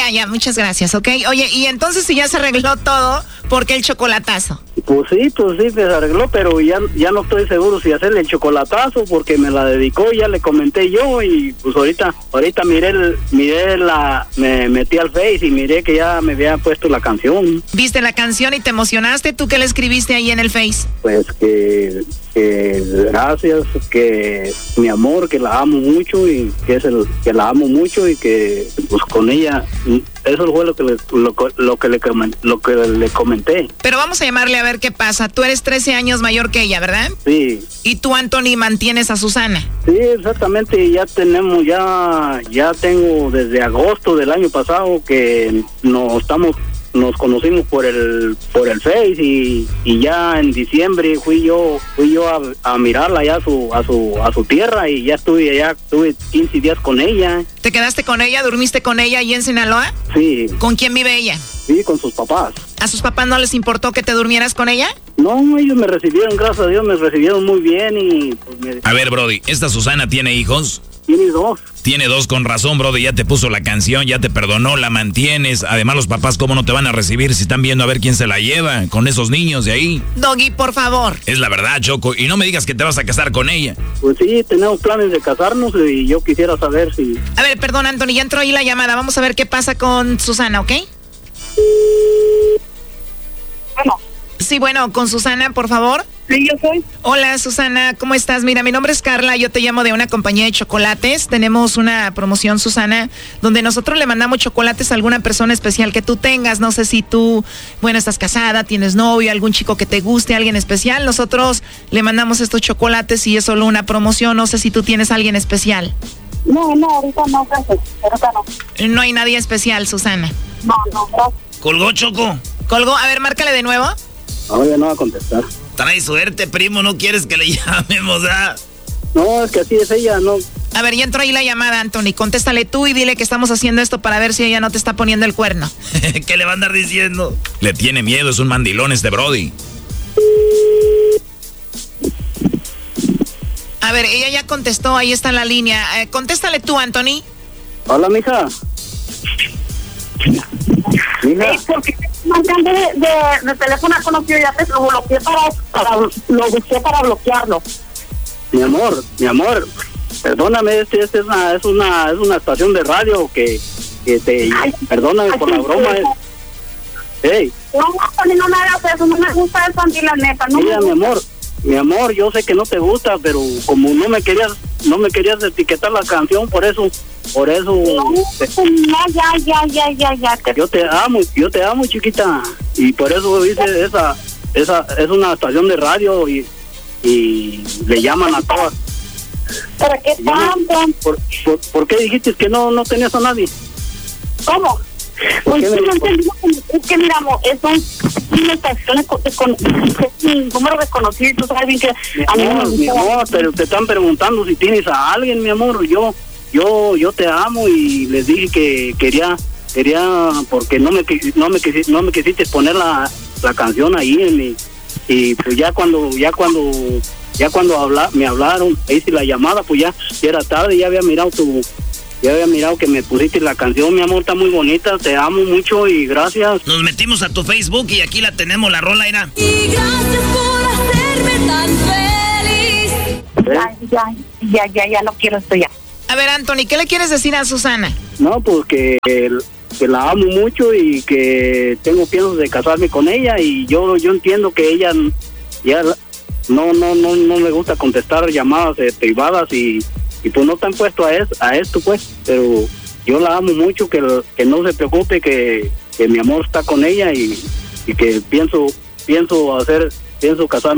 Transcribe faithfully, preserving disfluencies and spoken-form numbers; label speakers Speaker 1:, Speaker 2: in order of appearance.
Speaker 1: Ya, ya, muchas gracias, ¿ok? Oye, y entonces si ya se arregló todo, ¿por qué el chocolatazo?
Speaker 2: Pues sí, pues sí, se arregló, pero ya, ya no estoy seguro si hacerle el chocolatazo porque me la dedicó, ya le comenté yo y pues ahorita, ahorita miré, el, miré la, me metí al Face y miré que ya me había puesto la canción.
Speaker 1: ¿Viste la canción y te emocionaste? ¿Tú qué le escribiste ahí en el Face?
Speaker 2: Pues que, que gracias, que mi amor, que la amo mucho y que es el que la amo mucho y que pues con ella, eso fue lo que le, lo, lo que le, lo que le comenté.
Speaker 1: Pero vamos a llamarle a ver qué pasa. Tú eres trece años mayor que ella, ¿verdad?
Speaker 2: Sí.
Speaker 1: ¿Y tú, Anthony, mantienes a Susana?
Speaker 2: Sí, exactamente, ya tenemos, ya, ya tengo desde agosto del año pasado que nos estamos, nos conocimos por el, por el Face y, y ya en diciembre fui yo, fui yo a, a mirarla ya a su, a su, a su tierra y ya estuve allá, estuve quince días con ella.
Speaker 1: ¿Te quedaste con ella? ¿Durmiste con ella ahí en Sinaloa?
Speaker 2: Sí.
Speaker 1: ¿Con quién vive ella?
Speaker 2: Sí, con sus papás.
Speaker 1: ¿A sus papás no les importó que te durmieras con ella?
Speaker 2: No, ellos me recibieron, gracias a Dios, me recibieron muy bien y... Pues, me...
Speaker 3: A ver, Brody, ¿esta Susana tiene hijos?
Speaker 2: Tiene dos.
Speaker 3: Tiene dos, con razón, Brody, ya te puso la canción, ya te perdonó, la mantienes. Además, los papás, ¿cómo no te van a recibir si están viendo a ver quién se la lleva con esos niños de ahí?
Speaker 1: Doggy, por favor.
Speaker 3: Es la verdad, Choco, y no me digas que te vas a casar con ella.
Speaker 2: Pues sí, tenemos planes de casarnos y yo quisiera saber si...
Speaker 1: A ver, perdón, Anthony, ya entró ahí la llamada. Vamos a ver qué pasa con Susana, ¿ok?
Speaker 4: Bueno.
Speaker 1: Sí, bueno, con Susana, por favor.
Speaker 4: Sí, yo soy.
Speaker 1: Hola, Susana, ¿cómo estás? Mira, mi nombre es Carla, yo te llamo de una compañía de chocolates. Tenemos una promoción, Susana, donde nosotros le mandamos chocolates a alguna persona especial que tú tengas. No sé si tú, bueno, estás casada, tienes novio, algún chico que te guste, alguien especial. Nosotros le mandamos estos chocolates y es solo una promoción. No sé si tú tienes a alguien especial.
Speaker 4: No, no, ahorita no, gracias. Ahorita no.
Speaker 1: No hay nadie especial, Susana.
Speaker 4: No, no, gracias.
Speaker 3: ¿Colgó, Choco?
Speaker 1: ¿Colgó? A ver, márcale de nuevo.
Speaker 2: No, ya no va a contestar.
Speaker 3: Trae suerte, primo, no quieres que le llamemos, ¿ah?
Speaker 2: No, es que así es ella, no.
Speaker 1: A ver, ya entró ahí la llamada, Anthony. Contéstale tú y dile que estamos haciendo esto para ver si ella no te está poniendo el cuerno.
Speaker 3: ¿Qué le va a andar diciendo? Le tiene miedo, es un mandilón este Brody.
Speaker 1: A ver, ella ya contestó, ahí está en la línea. Eh, contéstale tú, Anthony.
Speaker 2: Hola, mija. Mija.
Speaker 4: Sí, porque marcando de, de, de teléfono conocido, ya te lo bloqueé para, para lo busqué para bloquearlo.
Speaker 2: Mi amor, mi amor, perdóname, este, este es una, es una, es una estación de radio que, que te,
Speaker 4: Ay,
Speaker 2: perdóname
Speaker 4: ay,
Speaker 2: por la
Speaker 4: sí,
Speaker 2: broma.
Speaker 4: sí.
Speaker 2: Es, hey,
Speaker 4: No, Anthony, no me hagas eso, no me gusta eso, Andy, la neta, no
Speaker 2: mira,
Speaker 4: me
Speaker 2: mi
Speaker 4: gusta.
Speaker 2: amor, mi amor, yo sé que no te gusta, pero como no me querías, no me querías etiquetar la canción, por eso, por eso.
Speaker 4: No,
Speaker 2: te,
Speaker 4: no, ya, ya, ya, ya, ya. Te...
Speaker 2: Yo te amo, yo te amo, chiquita, y por eso hice esa, esa, es una estación de radio y, y le llaman a todas.
Speaker 4: ¿Para qué tanto?
Speaker 2: ¿Por, por, ¿Por qué dijiste que no, no tenías a nadie?
Speaker 4: ¿Cómo? Pues sí, no entendí, es que mira, amor, es un, una estación de, de, de, es un número desconocido, tú sabes bien que
Speaker 2: mi
Speaker 4: a mí no me
Speaker 2: amor, mi
Speaker 4: gusta.
Speaker 2: amor, pero te están preguntando si tienes a alguien, mi amor. Yo, yo, yo te amo y les dije que quería, quería, porque no me, no me, no me quisiste poner la, la canción ahí en mi, y pues ya cuando, ya cuando, ya cuando habla, me hablaron, hice la llamada, pues ya, ya era tarde, ya había mirado tu, ya había mirado que me pusiste la canción, mi amor, está muy bonita, te amo mucho y gracias.
Speaker 3: Nos metimos a tu Facebook y aquí la tenemos, la rola era.
Speaker 5: Y gracias por hacerme tan feliz.
Speaker 4: Ya, ya, ya, ya, ya no quiero esto ya.
Speaker 1: A ver, Anthony, ¿qué le quieres decir a Susana?
Speaker 2: No, pues que, que la amo mucho y que tengo piensos de casarme con ella y yo yo entiendo que ella ya no no no no me gusta contestar llamadas eh, privadas y, y pues no están puesto a, es, a esto pues, pero yo la amo mucho, que, que no se preocupe, que, que mi amor está con ella y, y que pienso pienso hacer pienso casarme